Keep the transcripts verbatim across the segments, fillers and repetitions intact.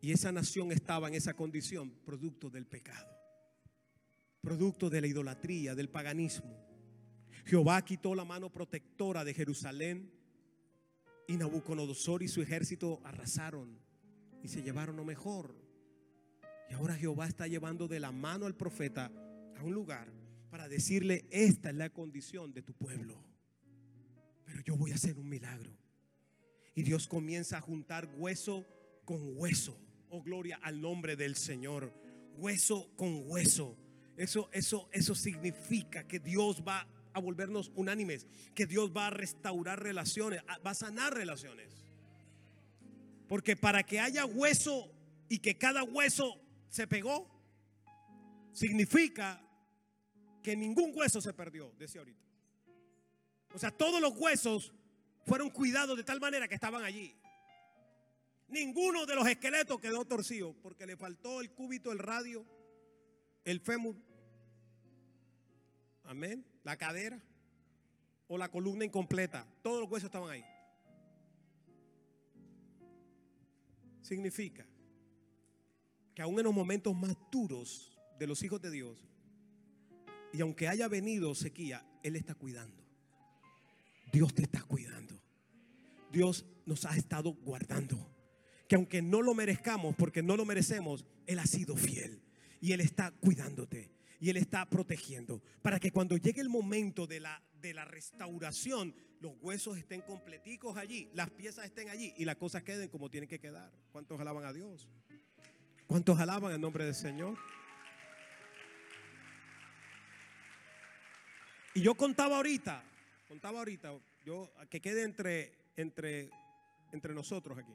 Y esa nación estaba en esa condición producto del pecado, producto de la idolatría, del paganismo. Jehová quitó la mano protectora de Jerusalén y Nabucodonosor y su ejército arrasaron y se llevaron lo mejor. Y ahora Jehová está llevando de la mano al profeta a un lugar para decirle: esta es la condición de tu pueblo, pero yo voy a hacer un milagro. Y Dios comienza a juntar hueso con hueso. Oh, gloria al nombre del Señor. Hueso con hueso. Eso, eso, eso significa que Dios va a volvernos unánimes, que Dios va a restaurar relaciones, va a sanar relaciones. Porque para que haya hueso y que cada hueso se pegó, significa que ningún hueso se perdió, decía ahorita. O sea, todos los huesos fueron cuidados de tal manera que estaban allí. Ninguno de los esqueletos quedó torcido porque le faltó el cúbito, el radio, el fémur, amén, la cadera o la columna incompleta. Todos los huesos estaban ahí. Significa que aún en los momentos más duros de los hijos de Dios, y aunque haya venido sequía, Él está cuidando. Dios te está cuidando. Dios nos ha estado guardando. Que aunque no lo merezcamos, porque no lo merecemos, Él ha sido fiel. Y Él está cuidándote. Y Él está protegiendo. Para que cuando llegue el momento de la, de la restauración, los huesos estén completicos allí, las piezas estén allí y las cosas queden como tienen que quedar. ¿Cuántos alaban a Dios? ¿Cuántos alaban el nombre del Señor? Y yo contaba ahorita, contaba ahorita, yo que quede entre, entre, entre nosotros aquí.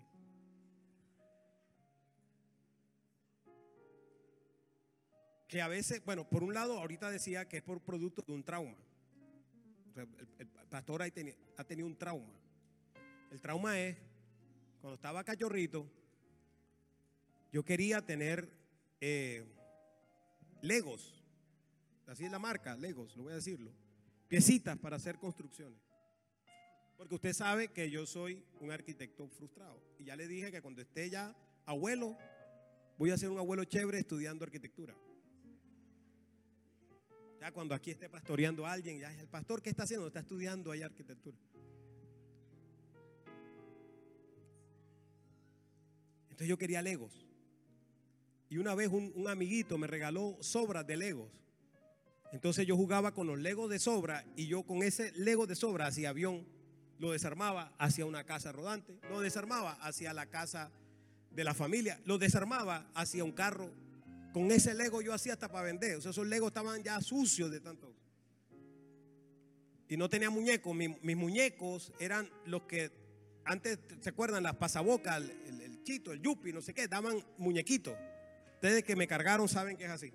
Que a veces, bueno, por un lado, ahorita decía que es por producto de un trauma. O sea, el, el pastor ahí tenía, ha tenido un trauma. El trauma es, cuando estaba cachorrito, yo quería tener eh, Legos, así es la marca, Legos, lo voy a decirlo, piecitas para hacer construcciones. Porque usted sabe que yo soy un arquitecto frustrado. Y ya le dije que cuando esté ya abuelo, voy a ser un abuelo chévere estudiando arquitectura. Ya cuando aquí esté pastoreando a alguien, ya el pastor, ¿qué está haciendo? Está estudiando ahí arquitectura. Entonces yo quería Legos. Y una vez un, un amiguito me regaló sobras de Legos. Entonces yo jugaba con los Legos de sobra y yo con ese Lego de sobra hacía avión, lo desarmaba hacia una casa rodante, lo desarmaba hacia la casa de la familia, lo desarmaba hacia un carro. Con ese Lego yo hacía hasta para vender. O sea, esos Legos estaban ya sucios de tanto. Y no tenía muñecos. Mis, mis muñecos eran los que antes, ¿se acuerdan? Las pasabocas, el, el, el chito, el yupi, no sé qué, daban muñequitos. Ustedes que me cargaron saben que es así.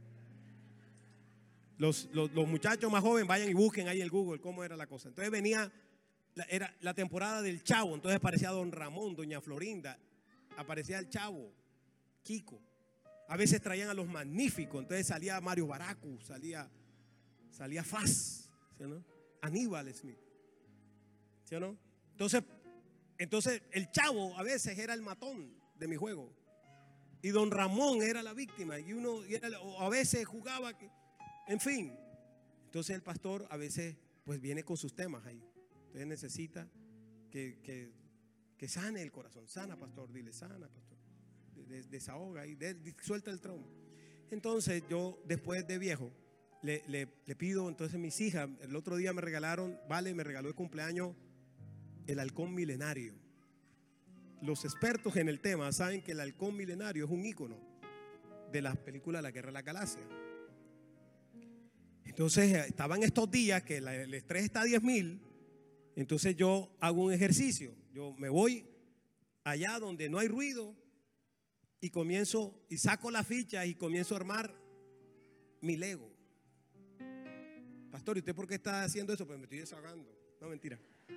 Los, los, los muchachos más jóvenes vayan y busquen ahí en el Google cómo era la cosa. Entonces venía, la, era la temporada del Chavo. Entonces aparecía Don Ramón, Doña Florinda, aparecía el Chavo, Kiko. A veces traían a los magníficos, entonces salía Mario Baracu, salía, salía Faz, ¿sí o no? Aníbal Smith, ¿sí o no? Entonces, entonces el Chavo a veces era el matón de mi juego y Don Ramón era la víctima y uno y era, o a veces jugaba, que, en fin. Entonces el pastor a veces pues viene con sus temas ahí. Entonces necesita que, que, que sane el corazón. Sana, pastor, dile, sana, pastor. Desahoga y de, suelta el trauma. Entonces yo después de viejo le, le, le pido, entonces mis hijas el otro día me regalaron, vale, me regaló de cumpleaños el halcón milenario. Los expertos en el tema saben que el halcón milenario es un ícono de las películas La Guerra de la Galaxia. Entonces estaban estos días que la, el estrés está a diez mil. Entonces yo hago un ejercicio, yo me voy allá donde no hay ruido y comienzo y saco la ficha y comienzo a armar mi Lego. Pastor, ¿y usted por qué está haciendo eso? Pues me estoy desahogando. No, mentira.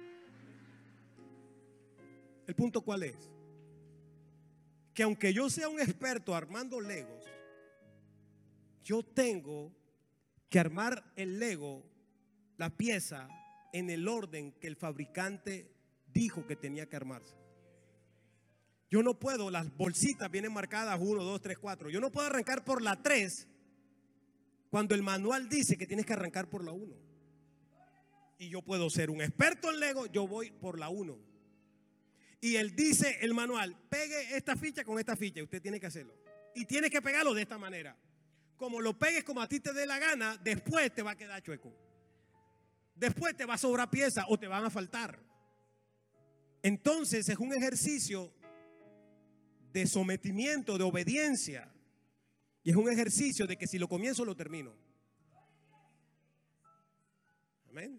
¿El punto cuál es? Que aunque yo sea un experto armando Legos, yo tengo que armar el Lego, la pieza, en el orden que el fabricante dijo que tenía que armarse. Yo no puedo, las bolsitas vienen marcadas uno, dos, tres, cuatro. Yo no puedo arrancar por la tres cuando el manual dice que tienes que arrancar por la uno. Y yo puedo ser un experto en Lego, yo voy por la uno. Y él dice, el manual, pegue esta ficha con esta ficha. Usted tiene que hacerlo. Y tiene que pegarlo de esta manera. Como lo pegues como a ti te dé la gana, después te va a quedar chueco. Después te va a sobrar pieza o te van a faltar. Entonces es un ejercicio de sometimiento, de obediencia. Y es un ejercicio de que si lo comienzo, lo termino. Amén.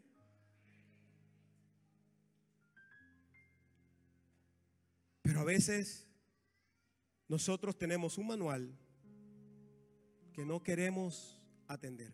Pero a veces nosotros tenemos un manual que no queremos atender.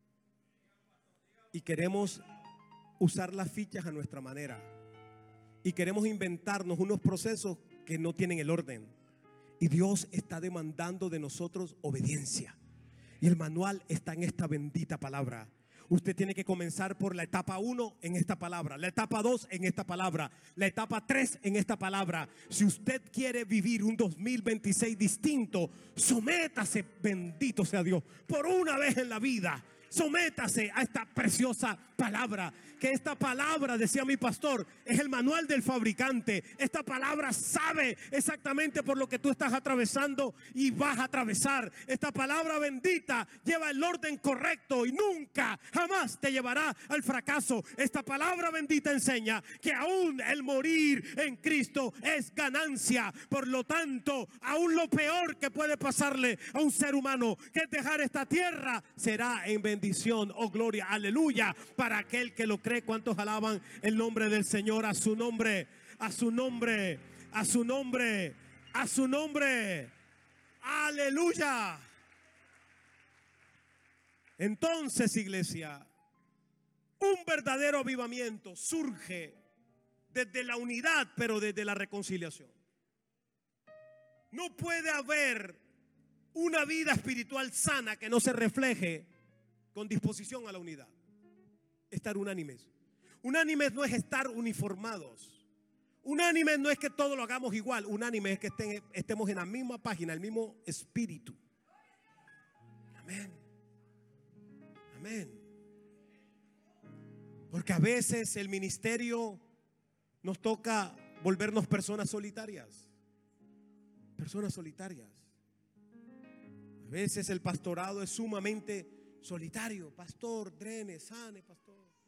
Y queremos usar las fichas a nuestra manera. Y queremos inventarnos unos procesos que no tienen el orden. Y Dios está demandando de nosotros obediencia. Y el manual está en esta bendita palabra. Usted tiene que comenzar por la etapa uno en esta palabra, la etapa dos en esta palabra, la etapa tres en esta palabra. Si usted quiere vivir un dos mil veintiséis distinto, sométase, bendito sea Dios, por una vez en la vida. Sométase a esta preciosa palabra. Que esta palabra, decía mi pastor, es el manual del fabricante. Esta palabra sabe exactamente por lo que tú estás atravesando y vas a atravesar. Esta palabra bendita lleva el orden correcto y nunca, jamás te llevará al fracaso. Esta palabra bendita enseña que aún el morir en Cristo es ganancia. Por lo tanto, aún lo peor que puede pasarle a un ser humano, que es dejar esta tierra, será en bendición, oh gloria, aleluya, para aquel que lo cree. ¿Cuántos alaban el nombre del Señor? A su nombre, a su nombre, a su nombre, a su nombre, aleluya. Entonces, iglesia, un verdadero avivamiento surge desde la unidad, pero desde la reconciliación. No puede haber una vida espiritual sana que no se refleje con disposición a la unidad. Estar unánimes. Unánimes no es estar uniformados. Unánimes no es que todo lo hagamos igual. Unánimes es que estén, estemos en la misma página, el mismo espíritu. Amén. Amén. Porque a veces el ministerio nos toca volvernos personas solitarias. Personas solitarias. A veces el pastorado es sumamente solitario. Pastor, drene, sane, pastor.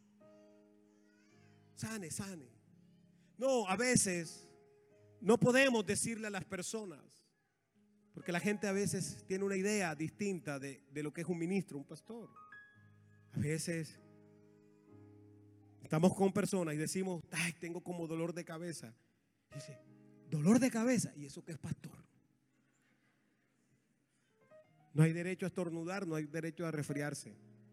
Sane, sane. No, a veces no podemos decirle a las personas, porque la gente a veces tiene una idea distinta de, de lo que es un ministro, un pastor. A veces estamos con personas y decimos, ay, tengo como dolor de cabeza. Y dice, dolor de cabeza, ¿y eso qué es pastor? No hay derecho a estornudar, no hay derecho a resfriarse.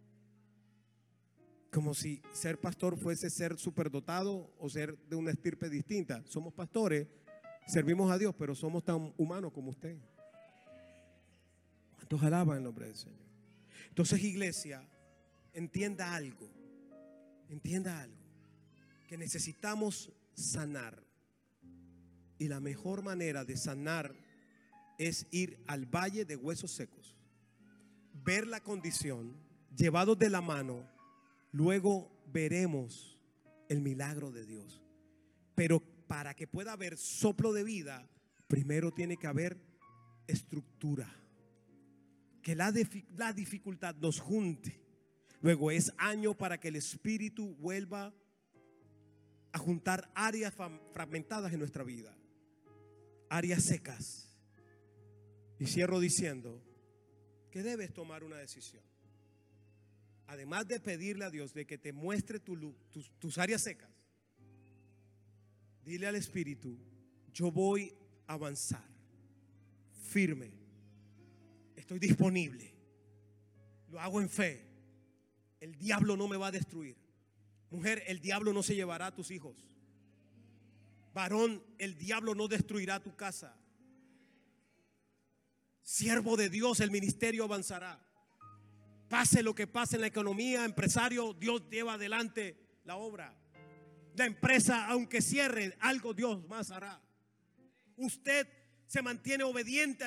Como si ser pastor fuese ser superdotado o ser de una estirpe distinta. Somos pastores, servimos a Dios, pero somos tan humanos como usted. ¿Cuántos alaban el nombre del Señor? Entonces, iglesia, entienda algo. Entienda algo. Que necesitamos sanar. Y la mejor manera de sanar es ir al valle de huesos secos, ver la condición, llevados de la mano, luego veremos el milagro de Dios. Pero para que pueda haber soplo de vida, primero tiene que haber estructura, que la, la dificultad nos junte. Luego es año para que el Espíritu vuelva a juntar áreas fragmentadas en nuestra vida, áreas secas. Y cierro diciendo que debes tomar una decisión. Además de pedirle a Dios de que te muestre tu, tus, tus áreas secas, dile al Espíritu, yo voy a avanzar firme, estoy disponible, lo hago en fe. El diablo no me va a destruir. Mujer, el diablo no se llevará a tus hijos. Varón, el diablo no destruirá tu casa. Siervo de Dios, el ministerio avanzará. Pase lo que pase en la economía, empresario, Dios lleva adelante la obra. La empresa, aunque cierre, algo Dios más hará. Usted se mantiene obediente